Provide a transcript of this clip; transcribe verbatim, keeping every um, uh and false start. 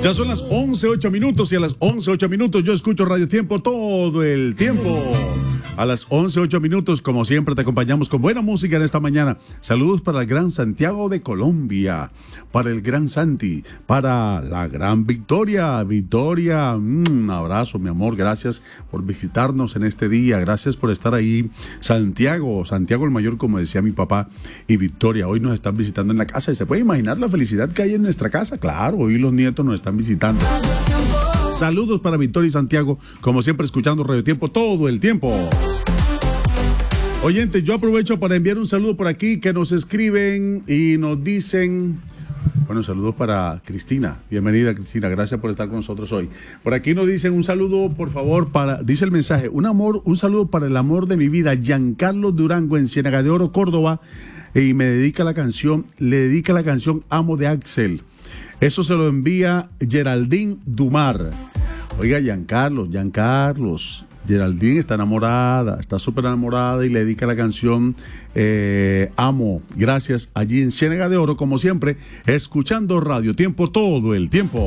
Ya son las once ocho minutos y a las once ocho minutos yo escucho Radio Tiempo todo el tiempo. A las once ocho minutos, como siempre, te acompañamos con buena música en esta mañana. Saludos para el Gran Santiago de Colombia, para el Gran Santi, para la Gran Victoria. Victoria, mm, un abrazo, mi amor. Gracias por visitarnos en este día. Gracias por estar ahí. Santiago, Santiago el Mayor, como decía mi papá, y Victoria, hoy nos están visitando en la casa. ¿Y se puede imaginar la felicidad que hay en nuestra casa? Claro, hoy los nietos nos están visitando. Saludos para Victoria y Santiago, como siempre escuchando Radio Tiempo todo el tiempo. Oyentes, yo aprovecho para enviar un saludo por aquí que nos escriben y nos dicen, bueno, saludos para Cristina. Bienvenida, Cristina, gracias por estar con nosotros hoy. Por aquí nos dicen un saludo, por favor, para, dice el mensaje, un amor, un saludo para el amor de mi vida, Giancarlo Durango en Ciénaga de Oro, Córdoba, y me dedica la canción, le dedica la canción Amo de Axel. Eso se lo envía Geraldine Dumar. Oiga, Giancarlos, Giancarlos, Geraldine está enamorada, está súper enamorada y le dedica la canción eh, Amo. Gracias, allí en Ciénaga de Oro, como siempre, escuchando Radio Tiempo todo el tiempo.